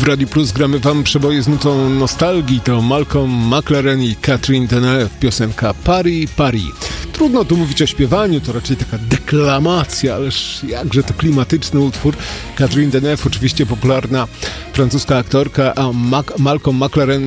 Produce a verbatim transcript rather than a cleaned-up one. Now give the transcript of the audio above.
W Radiu Plus gramy wam przeboje z nutą nostalgii. To Malcolm McLaren i Catherine Deneuve, piosenka Paris, Paris. Trudno tu mówić o śpiewaniu, to raczej taka deklamacja, ależ jakże to klimatyczny utwór. Catherine Deneuve, oczywiście popularna francuska aktorka, a Mac- Malcolm McLaren